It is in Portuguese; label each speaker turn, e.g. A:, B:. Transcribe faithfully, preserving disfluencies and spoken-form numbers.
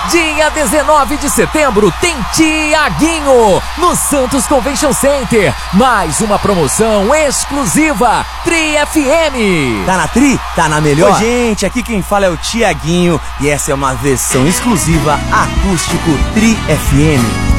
A: Dia dezenove de setembro tem Tiaguinho no Santos Convention Center. Mais uma promoção exclusiva Tri F M.
B: Tá na Tri? Tá na melhor? Oi, gente, aqui quem fala é o Tiaguinho e essa é uma versão exclusiva acústico Tri F M.